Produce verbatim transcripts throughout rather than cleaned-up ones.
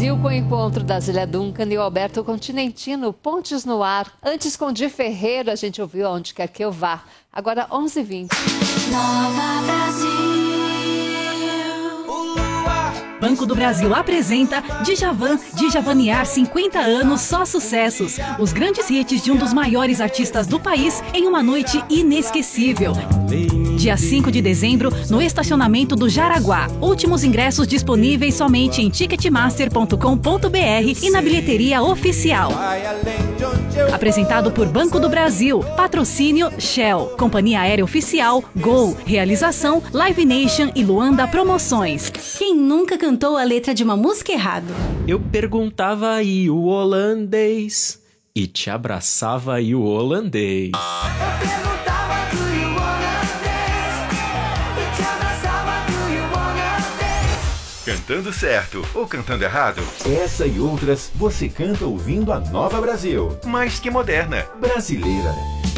Brasil com o encontro da Zélia Duncan e o Alberto Continentino, Pontes no Ar. Antes com Di Ferreiro, a gente ouviu Aonde Quer Que Eu Vá. Agora onze e vinte. Nova Brasil. Banco do Brasil apresenta Djavan, Djavanear cinquenta anos, só sucessos. Os grandes hits de um dos maiores artistas do país em uma noite inesquecível. Dia cinco de dezembro, no estacionamento do Jaraguá. Últimos ingressos disponíveis somente em ticketmaster ponto com ponto br e na bilheteria oficial. Apresentado por Banco do Brasil. Patrocínio Shell. Companhia Aérea Oficial Gol. Realização Live Nation e Luanda Promoções. Quem nunca cantou a letra de uma música errado? Eu perguntava aí o holandês e te abraçava aí o holandês. Eu perguntava do you holandês e te abraçava do you holandês. Cantando certo ou cantando errado? Essa e outras você canta ouvindo a Nova Brasil. Mas que moderna. Brasileira.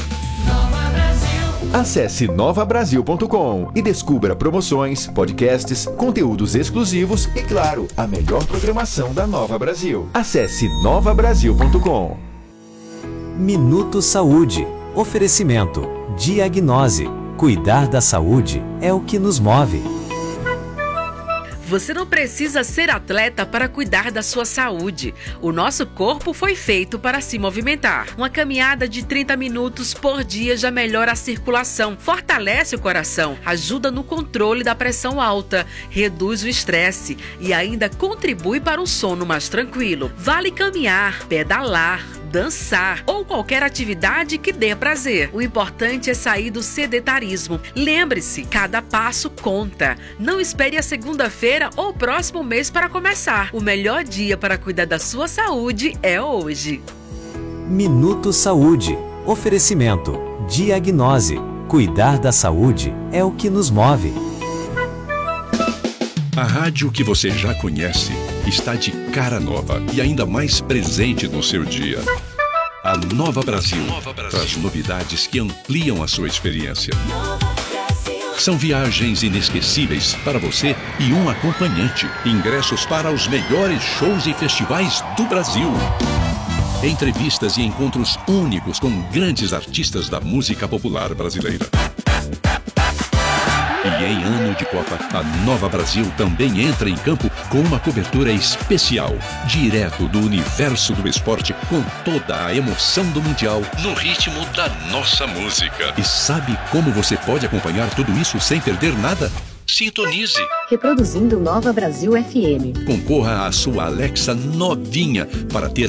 Acesse nova brasil ponto com e descubra promoções, podcasts, conteúdos exclusivos e, claro, a melhor programação da Nova Brasil. Acesse nova brasil ponto com. Minuto Saúde. Oferecimento. Diagnose. Cuidar da saúde é o que nos move. Você não precisa ser atleta para cuidar da sua saúde. O nosso corpo foi feito para se movimentar. Uma caminhada de trinta minutos por dia já melhora a circulação, fortalece o coração, ajuda no controle da pressão alta, reduz o estresse e ainda contribui para um sono mais tranquilo. Vale caminhar, pedalar, dançar ou qualquer atividade que dê prazer. O importante é sair do sedentarismo. Lembre-se, cada passo conta. Não espere a segunda-feira ou o próximo mês para começar. O melhor dia para cuidar da sua saúde é hoje. Minuto Saúde. Oferecimento. Diagnose. Cuidar da saúde é o que nos move. A rádio que você já conhece está de cara nova e ainda mais presente no seu dia. A Nova Brasil, Nova Brasil traz novidades que ampliam a sua experiência. São viagens inesquecíveis para você e um acompanhante. Ingressos para os melhores shows e festivais do Brasil. Entrevistas e encontros únicos com grandes artistas da música popular brasileira. E em ano de Copa, a Nova Brasil também entra em campo com uma cobertura especial, direto do universo do esporte, com toda a emoção do Mundial, no ritmo da nossa música. E sabe como você pode acompanhar tudo isso sem perder nada? Sintonize. Reproduzindo Nova Brasil F M. Concorra à sua Alexa novinha para ter